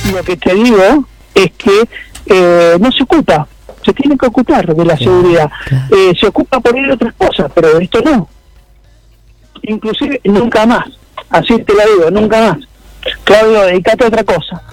Lo que te digo es que no se ocupa, se tiene que ocupar de la seguridad. Se ocupa por ir otras cosas, pero de esto no. Inclusive nunca más, así te la digo, nunca más. Claudio, dedicate a otra cosa.